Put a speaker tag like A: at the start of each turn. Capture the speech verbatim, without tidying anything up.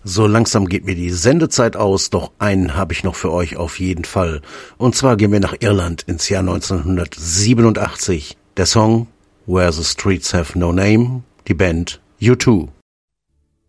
A: So langsam geht mir die Sendezeit aus, doch einen habe ich noch für euch auf jeden Fall. Und zwar gehen wir nach Irland ins Jahr neunzehnhundertsiebenundachtzig. Der Song Where the Streets Have No Name, die Band U zwei.